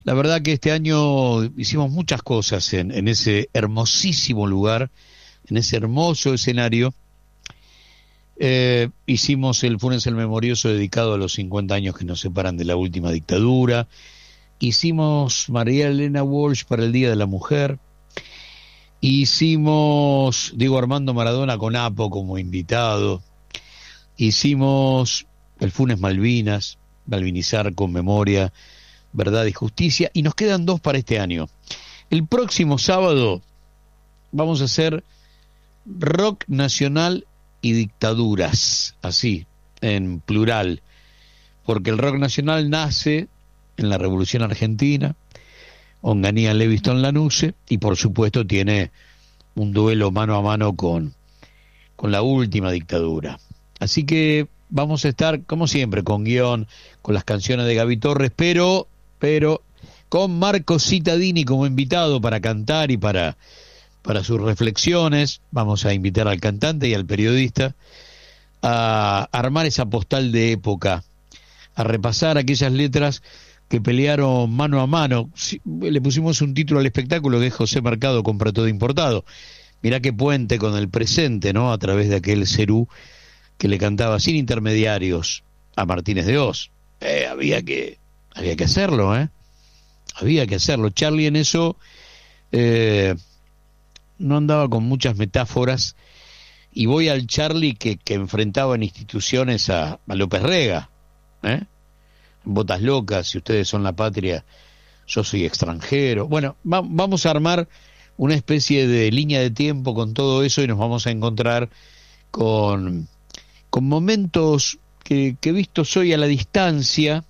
La verdad que este año hicimos muchas cosas en ese hermosísimo lugar, en ese hermoso escenario. Hicimos el Funes el Memorioso dedicado a los 50 años que nos separan de la última dictadura. Hicimos María Elena Walsh para el Día de la Mujer. Hicimos Diego Armando Maradona con Apo como invitado. Hicimos el Funes Malvinas, Malvinizar con memoria, verdad y justicia. Y nos quedan dos para este año. El próximo sábado vamos a hacer rock nacional y dictaduras, así, en plural, porque el rock nacional nace en la Revolución Argentina, Onganía Leviston Lanuse, y por supuesto tiene un duelo mano a mano con la última dictadura. Así que vamos a estar, como siempre, con guión, con las canciones de Gaby Torres, pero con Marco Cittadini como invitado para cantar y para sus reflexiones. Vamos a invitar al cantante y al periodista a armar esa postal de época, a repasar aquellas letras que pelearon mano a mano. Le pusimos un título al espectáculo que es José Mercado compra todo importado. Mirá qué puente con el presente, ¿no? A través de aquel Cerú que le cantaba sin intermediarios a Martínez de Oz. Había que hacerlo, ¿eh? Había que hacerlo. Charlie en eso no andaba con muchas metáforas, y voy al Charlie que enfrentaba en instituciones a López Rega, ¿eh? Botas locas, si ustedes son la patria, yo soy extranjero. Bueno, vamos a armar una especie de línea de tiempo con todo eso, y nos vamos a encontrar con momentos que vistos hoy a la distancia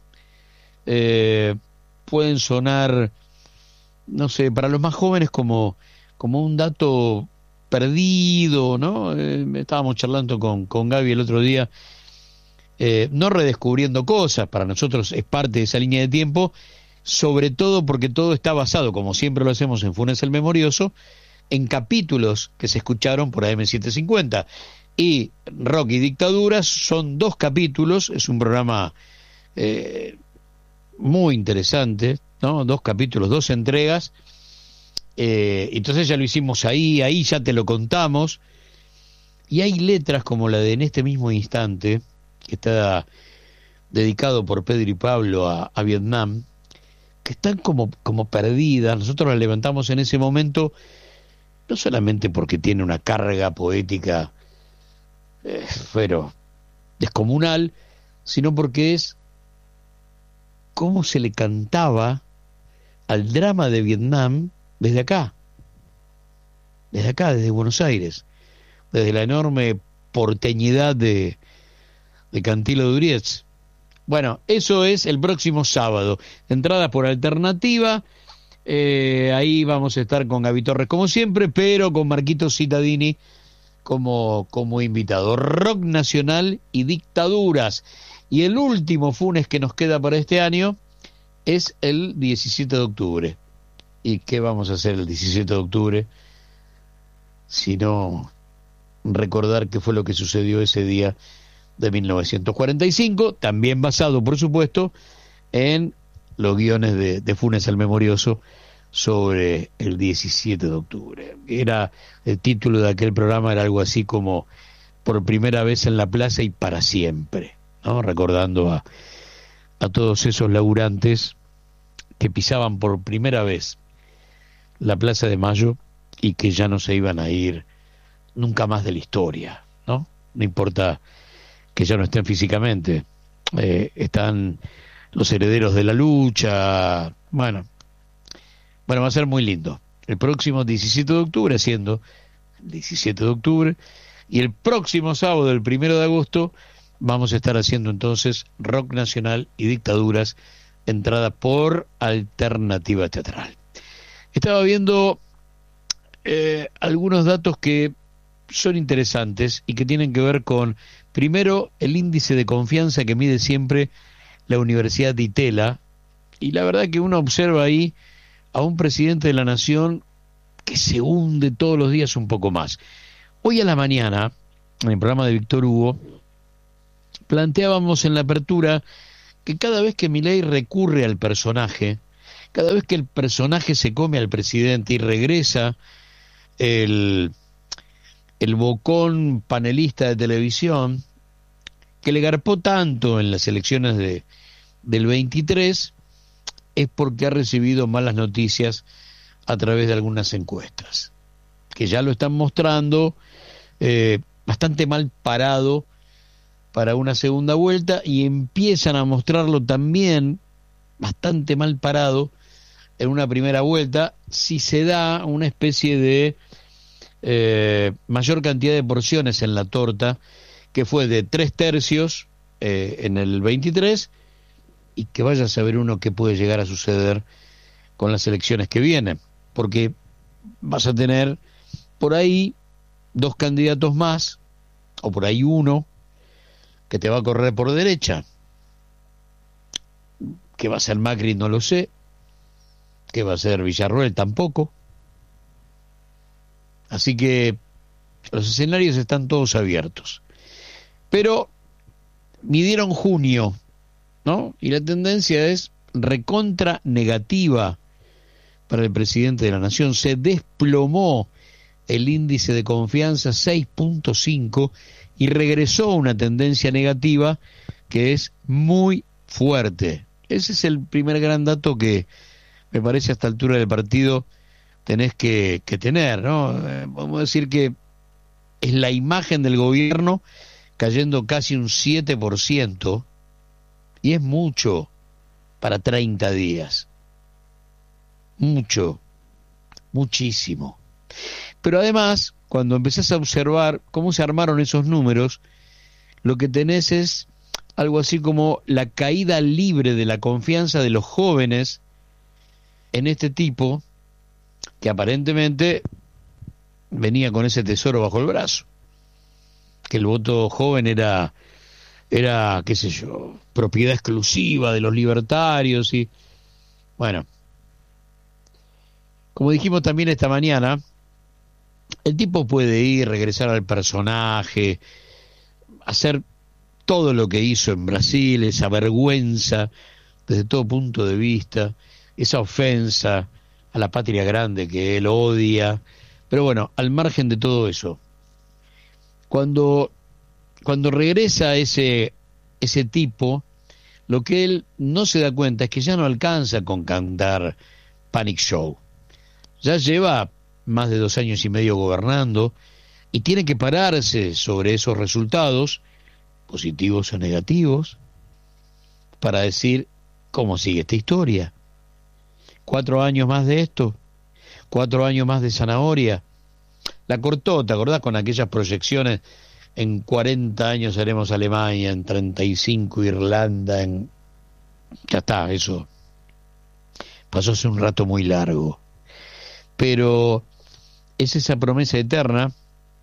pueden sonar, no sé, para los más jóvenes como un dato perdido, ¿no? Estábamos charlando con Gaby el otro día, no redescubriendo cosas. Para nosotros es parte de esa línea de tiempo, sobre todo porque todo está basado, como siempre lo hacemos en Funes el Memorioso, en capítulos que se escucharon por AM750. Y Rock y Dictaduras son 2 capítulos, es un programa muy interesante, ¿no? 2 capítulos, 2 entregas. Entonces ya lo hicimos ahí ya te lo contamos, y hay letras como la de En este mismo instante, que está dedicado por Pedro y Pablo a Vietnam, que están como perdidas. Nosotros las levantamos en ese momento, no solamente porque tiene una carga poética pero descomunal, sino porque es cómo se le cantaba al drama de Vietnam desde acá, desde Buenos Aires, desde la enorme porteñidad de Cantilo Duriez. Bueno, eso es el próximo sábado. Entrada por alternativa. Ahí vamos a estar con Gaby Torres como siempre, pero con Marquito Cittadini como invitado. Rock nacional y dictaduras. Y el último Funes que nos queda para este año es el 17 de octubre. ¿Y qué vamos a hacer el 17 de octubre sino recordar qué fue lo que sucedió ese día de 1945, también basado, por supuesto, en los guiones de Funes el Memorioso sobre el 17 de octubre. Era el título de aquel programa, era algo así como Por primera vez en la plaza y para siempre, ¿no? Recordando a todos esos laburantes que pisaban por primera vez la Plaza de Mayo y que ya no se iban a ir nunca más de la historia, ¿no? No importa que ya no estén físicamente, están los herederos de la lucha. Bueno, va a ser muy lindo. El próximo 17 de octubre, siendo el 17 de octubre, y el próximo sábado, el 1 de agosto, vamos a estar haciendo entonces Rock Nacional y Dictaduras, entrada por Alternativa Teatral. Estaba viendo algunos datos que son interesantes y que tienen que ver con, primero, el índice de confianza que mide siempre la Universidad de Itela, y la verdad que uno observa ahí a un presidente de la nación que se hunde todos los días un poco más. Hoy a la mañana, en el programa de Víctor Hugo, planteábamos en la apertura que cada vez que Milei recurre al personaje, cada vez que el personaje se come al presidente y regresa el, el bocón panelista de televisión, que le garpó tanto en las elecciones del 23, es porque ha recibido malas noticias a través de algunas encuestas, que ya lo están mostrando bastante mal parado para una segunda vuelta, y empiezan a mostrarlo también bastante mal parado en una primera vuelta, si se da una especie de mayor cantidad de porciones en la torta, que fue de 3/3 en el 23, y que vaya a saber uno qué puede llegar a suceder con las elecciones que vienen, porque vas a tener por ahí 2 candidatos más, o por ahí uno, que te va a correr por derecha. ¿Qué va a ser Macri? No lo sé. ¿Qué va a ser Villarroel? Tampoco. Así que los escenarios están todos abiertos. Pero midieron junio, ¿no? Y la tendencia es recontra negativa para el presidente de la Nación. Se desplomó el índice de confianza 6.5 y regresó a una tendencia negativa que es muy fuerte. Ese es el primer gran dato que me parece a esta altura del partido tenés que tener, ¿no? Vamos a decir que es la imagen del gobierno cayendo casi un 7%, y es mucho para 30 días. Mucho, muchísimo. Pero además, cuando empezás a observar cómo se armaron esos números, lo que tenés es algo así como la caída libre de la confianza de los jóvenes en este tipo, que aparentemente venía con ese tesoro bajo el brazo, que el voto joven era, qué sé yo, propiedad exclusiva de los libertarios. Y bueno, como dijimos también esta mañana, el tipo puede ir, regresar al personaje, hacer todo lo que hizo en Brasil, esa vergüenza desde todo punto de vista, esa ofensa a la patria grande que él odia. Pero bueno, al margen de todo eso, cuando regresa ese tipo, lo que él no se da cuenta es que ya no alcanza con cantar Panic Show. Ya lleva más de 2 años y medio gobernando y tiene que pararse sobre esos resultados, positivos o negativos, para decir cómo sigue esta historia. 4 años más de esto, 4 años más de zanahoria. La cortó, ¿te acordás? Con aquellas proyecciones: en 40 años haremos Alemania, en 35 Irlanda, ya está, eso pasó hace un rato muy largo. Pero es esa promesa eterna,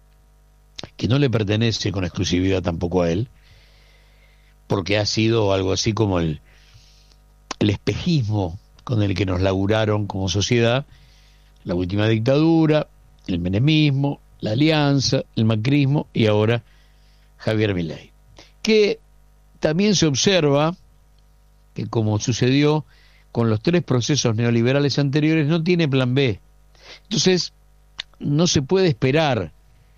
que no le pertenece con exclusividad tampoco a él, porque ha sido algo así como el espejismo con el que nos laburaron como sociedad la última dictadura, el menemismo, la alianza, el macrismo y ahora Javier Milei. Que también se observa que, como sucedió con los 3 procesos neoliberales anteriores, no tiene plan B. Entonces, no se puede esperar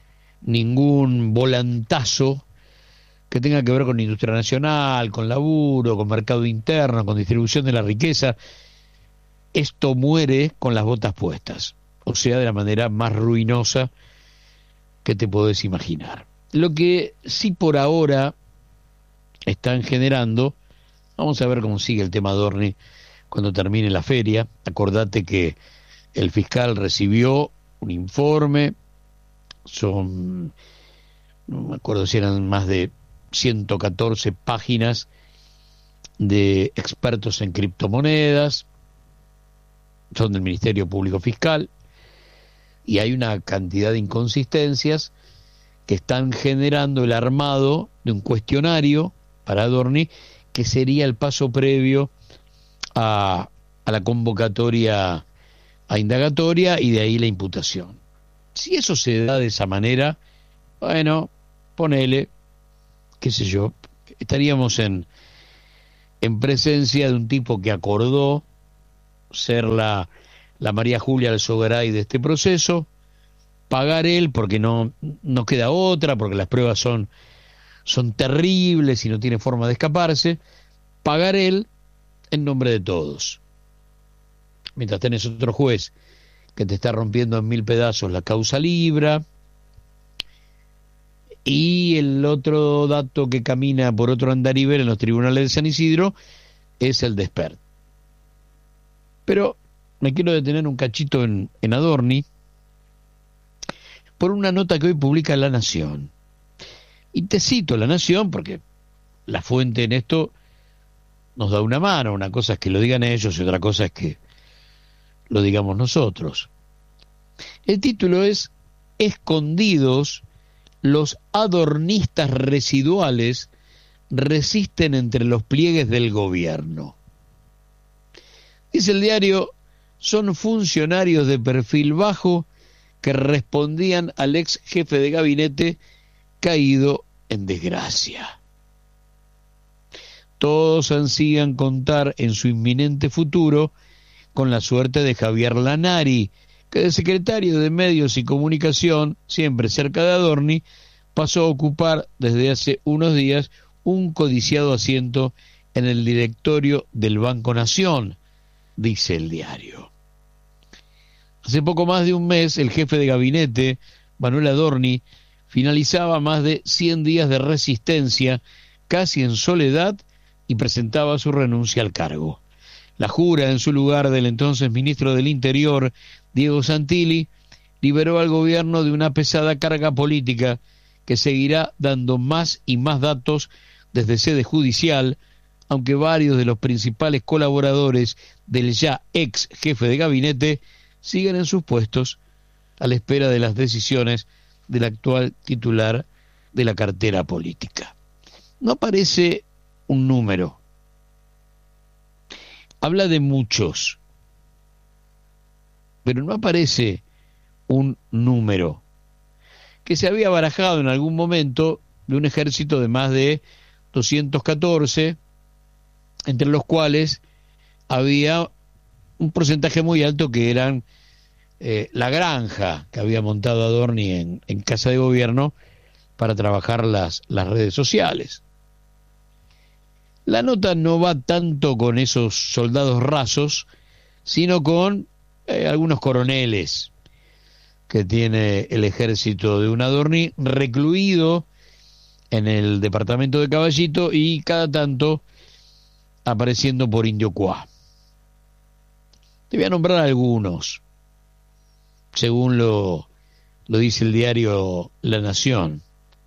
ningún volantazo que tenga que ver con industria nacional, con laburo, con mercado interno, con distribución de la riqueza. Esto muere con las botas puestas, o sea, de la manera más ruinosa que te podés imaginar. Lo que sí por ahora están generando, vamos a ver cómo sigue el tema Adorni cuando termine la feria. Acordate que el fiscal recibió un informe, no me acuerdo si eran más de 114 páginas de expertos en criptomonedas, son del Ministerio Público Fiscal, y hay una cantidad de inconsistencias que están generando el armado de un cuestionario para Adorni, que sería el paso previo a la convocatoria a indagatoria y de ahí la imputación. Si eso se da de esa manera, bueno, ponele, qué sé yo, estaríamos en presencia de un tipo que acordó ser la María Julia Alzogaray de este proceso, pagar él porque no queda otra, porque las pruebas son terribles y no tiene forma de escaparse, pagar él en nombre de todos. Mientras tenés otro juez que te está rompiendo en 1000 pedazos la causa Libra, y el otro dato que camina por otro andarivel en los tribunales de San Isidro es el de Spert. Pero me quiero detener un cachito en Adorni por una nota que hoy publica La Nación. Y te cito La Nación porque la fuente en esto nos da una mano. Una cosa es que lo digan ellos y otra cosa es que lo digamos nosotros. El título es Escondidos, los adornistas residuales resisten entre los pliegues del gobierno. Dice el diario, son funcionarios de perfil bajo que respondían al ex jefe de gabinete caído en desgracia. Todos ansían contar en su inminente futuro con la suerte de Javier Lanari, que de secretario de Medios y Comunicación, siempre cerca de Adorni, pasó a ocupar desde hace unos días un codiciado asiento en el directorio del Banco Nación, dice el diario. Hace poco más de un mes, el jefe de gabinete, Manuel Adorni, finalizaba más de 100 días de resistencia, casi en soledad, y presentaba su renuncia al cargo. La jura en su lugar del entonces ministro del Interior, Diego Santilli, liberó al gobierno de una pesada carga política que seguirá dando más y más datos desde sede judicial, aunque varios de los principales colaboradores del ya ex jefe de gabinete siguen en sus puestos a la espera de las decisiones del actual titular de la cartera política. No aparece un número. Habla de muchos, pero no aparece un número que se había barajado en algún momento de un ejército de más de 214, entre los cuales había un porcentaje muy alto que eran la granja que había montado Adorni en Casa de Gobierno para trabajar las redes sociales. La nota no va tanto con esos soldados rasos, sino con algunos coroneles que tiene el ejército de un Adorni recluido en el departamento de Caballito y cada tanto apareciendo por Indiocuá. Te voy a nombrar algunos, según lo dice el diario La Nación.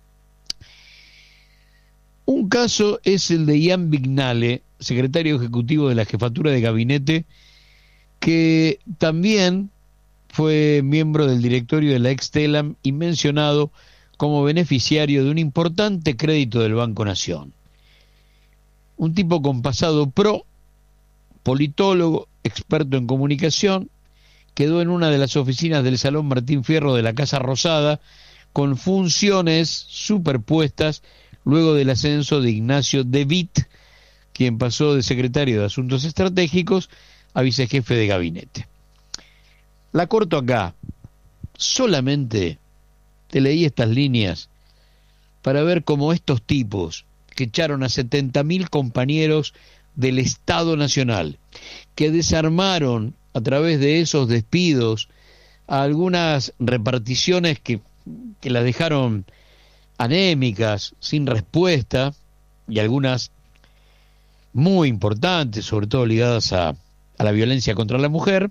Un caso es el de Ian Vignale, secretario ejecutivo de la Jefatura de Gabinete, que también fue miembro del directorio de la Extelam y mencionado como beneficiario de un importante crédito del Banco Nación. Un tipo con pasado pro, politólogo, experto en comunicación, quedó en una de las oficinas del Salón Martín Fierro de la Casa Rosada con funciones superpuestas luego del ascenso de Ignacio De Witt, quien pasó de secretario de Asuntos Estratégicos a vicejefe de gabinete. La corto acá. Solamente te leí estas líneas para ver cómo estos tipos que echaron a 70.000 compañeros del Estado Nacional, que desarmaron a través de esos despidos a algunas reparticiones que las dejaron anémicas, sin respuesta, y algunas muy importantes, sobre todo ligadas a la violencia contra la mujer,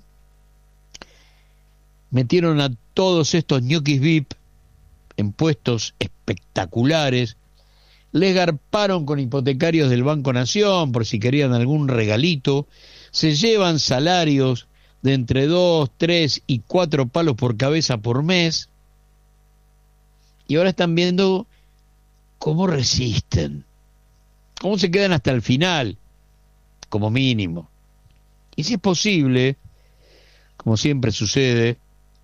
metieron a todos estos ñoquis VIP en puestos espectaculares, les garparon con hipotecarios del Banco Nación por si querían algún regalito, se llevan salarios de entre 2, 3 y 4 palos por cabeza por mes, y ahora están viendo cómo resisten, cómo se quedan hasta el final, como mínimo. Y si es posible, como siempre sucede,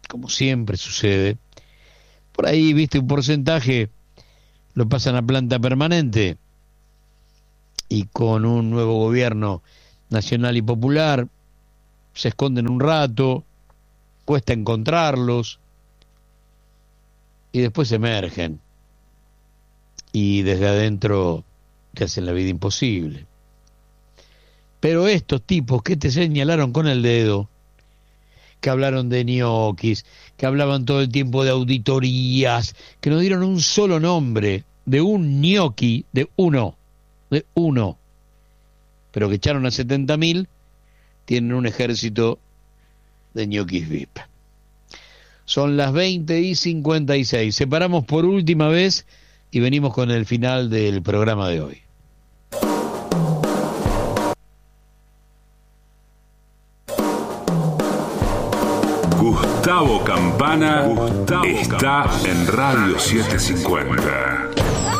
por ahí, viste, un porcentaje lo pasan a planta permanente, y con un nuevo gobierno nacional y popular se esconden un rato, cuesta encontrarlos y después emergen y desde adentro te hacen la vida imposible. Pero estos tipos que te señalaron con el dedo, que hablaron de ñoquis, que hablaban todo el tiempo de auditorías, que no dieron un solo nombre de un ñoqui, de uno, pero que echaron a 70.000, tienen un ejército de ñoquis VIP. Son las 20:56. Separamos por última vez y venimos con el final del programa de hoy. Gustavo Campana está en Radio 750.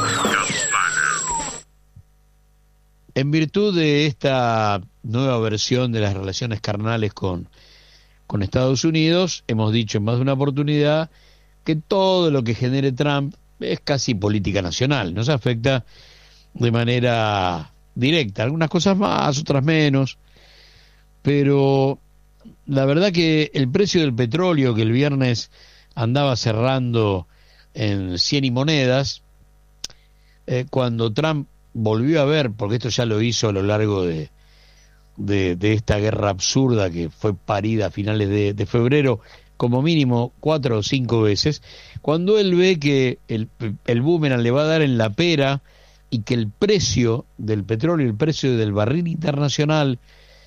En virtud de esta nueva versión de las relaciones carnales con Estados Unidos, hemos dicho en más de una oportunidad que todo lo que genere Trump es casi política nacional, nos afecta de manera directa, algunas cosas más, otras menos, pero la verdad que el precio del petróleo, que el viernes andaba cerrando en 100 y monedas, cuando Trump volvió a ver, porque esto ya lo hizo a lo largo de esta guerra absurda que fue parida a finales de febrero, como mínimo 4 o 5 veces, cuando él ve que el boomerang le va a dar en la pera y que el precio del petróleo, el precio del barril internacional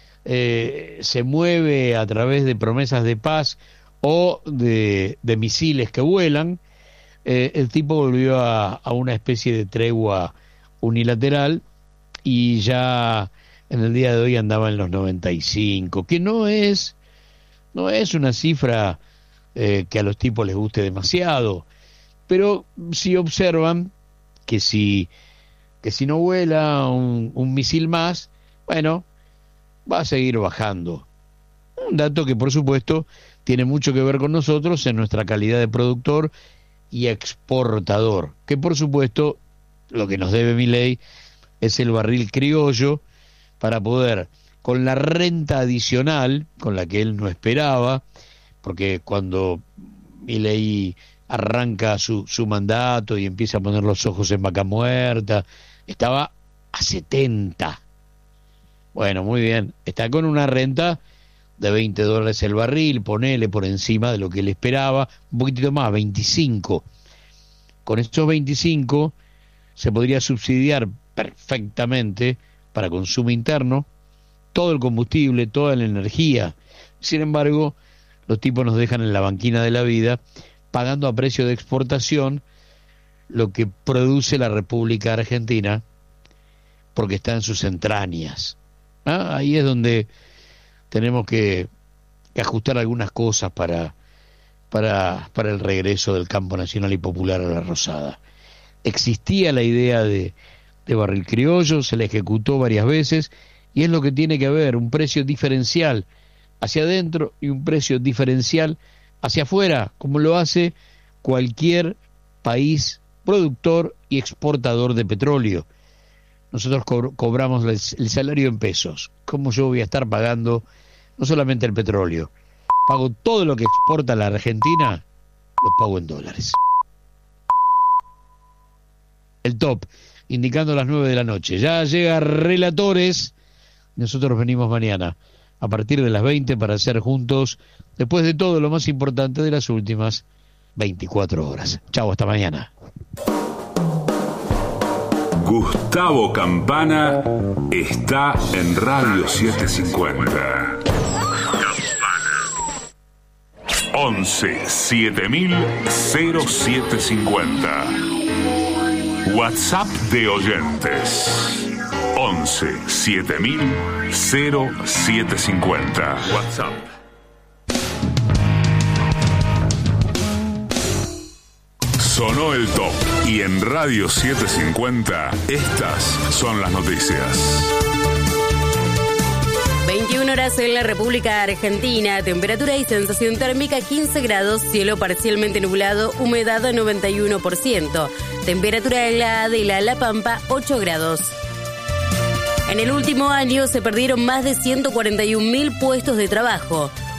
se mueve a través de promesas de paz o de misiles que vuelan, el tipo volvió a una especie de tregua unilateral y ya en el día de hoy andaba en los 95, que no es una cifra que a los tipos les guste demasiado, pero si observan que si no vuela un misil más, bueno, va a seguir bajando. Un dato que por supuesto tiene mucho que ver con nosotros en nuestra calidad de productor y exportador, que por supuesto lo que nos debe Milei es el barril criollo para poder, con la renta adicional, con la que él no esperaba, porque cuando Milei arranca su mandato y empieza a poner los ojos en vaca muerta, estaba a 70. Bueno, muy bien, está con una renta de $20 el barril, ponele por encima de lo que él esperaba, un poquitito más, 25. Con estos 25 se podría subsidiar perfectamente para consumo interno todo el combustible, toda la energía. Sin embargo, los tipos nos dejan en la banquina de la vida pagando a precio de exportación lo que produce la República Argentina porque está en sus entrañas. Ahí es donde tenemos que ajustar algunas cosas para el regreso del campo nacional y popular a la Rosada. Existía la idea de barril criollo, se la ejecutó varias veces y es lo que tiene que haber, un precio diferencial hacia adentro y un precio diferencial hacia afuera, como lo hace cualquier país productor y exportador de petróleo. Nosotros cobramos el salario en pesos. ¿Cómo yo voy a estar pagando no solamente el petróleo? Pago todo lo que exporta la Argentina, lo pago en dólares. El top, indicando las 9 de la noche. Ya llega Relatores. Nosotros venimos mañana a partir de las 20 para hacer juntos, después de todo, lo más importante de las últimas 24 horas. Chau, hasta mañana. Gustavo Campana está en Radio 750. 11-7000-0750. WhatsApp de oyentes. 11-7000-0750. WhatsApp. Sonó el top y en Radio 750 estas son las noticias. 21 horas en la República Argentina, temperatura y sensación térmica 15 grados, cielo parcialmente nublado, humedad 91%, temperatura en la Adela, La Pampa 8 grados. En el último año se perdieron más de 141.000 puestos de trabajo.